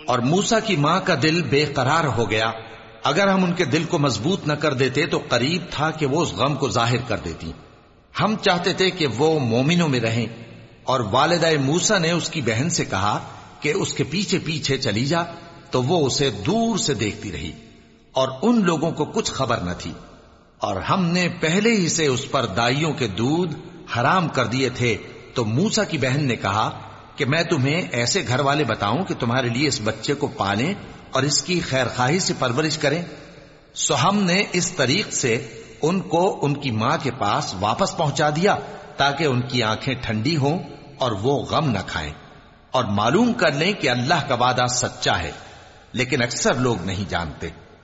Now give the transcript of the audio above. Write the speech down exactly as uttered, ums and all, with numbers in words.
और मूसा की मां का दिल बेकरार हो गया। अगर हम उनके दिल को मजबूत न कर देते तो करीब था कि वो उस गम को जाहिर कर देती। हम चाहते थे कि वो मोमिनों में रहें। और वालिदा मूसा ने उसकी बहन से कहा कि उसके पीछे पीछे चली जा, तो वो उसे दूर से देखती रही और उन लोगों को कुछ खबर न थी। और हमने पहले ही से उस पर दाइयों के दूध हराम कर दिए थे। तो मूसा की बहन ने कहा कि मैं तुम्हें ऐसे घर वाले बताऊं कि तुम्हारे लिए इस बच्चे को पालें और इसकी खैरखाही से परवरिश करें। सो हमने इस तरीक से उनको उनकी मां के पास वापस पहुंचा दिया ताकि उनकी आंखें ठंडी हों और वो गम न खाएं और मालूम कर लें कि अल्लाह का वादा सच्चा है, लेकिन अक्सर लोग नहीं जानते।